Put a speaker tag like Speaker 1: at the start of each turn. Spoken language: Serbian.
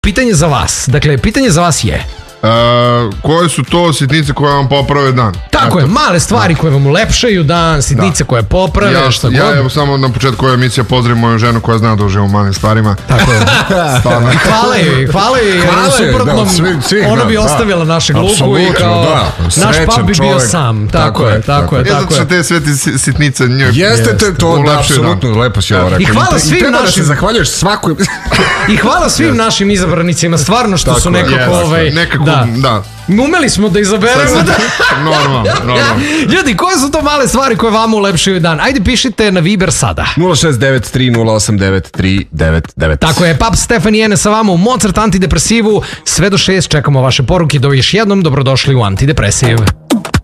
Speaker 1: pitanje za vas. Dakle, pitanje za vas je...
Speaker 2: koje su to sitnice koje vam poprave dan?
Speaker 1: Tako je, male stvari koje vam ulepšaju dan, sitnice koje poprave, šta god.
Speaker 2: Ja evo samo na početku ove emisije pozdravim moju ženu koja zna da uživa u malim stvarima.
Speaker 1: Tako je. Hvala joj, jer u suprotnom ona bi ostavila našeg Luku i kao naš pap bi bio sam. Tako je.
Speaker 2: Zato što te sve sitnice njoj
Speaker 3: jeste to, apsolutno lepo si ovo rekao.
Speaker 1: I hvala svim našim...
Speaker 3: da se zahvaljuješ svakoj...
Speaker 1: I hvala svim našim izabranicima, stvarno što su nekako
Speaker 2: da.
Speaker 1: Umeli smo da izaberemo.
Speaker 2: Normalno.
Speaker 1: Ljudi, koje su to male stvari koje vama ulepšaju dan? Ajde, pišite na Viber sada.
Speaker 3: 069308999.
Speaker 1: Tako je, Pap Stefan i Ene sa vama u Mozart antidepresivu. Sve do 6 čekamo vaše poruke. Do još jednom, dobrodošli u Antidepresiv.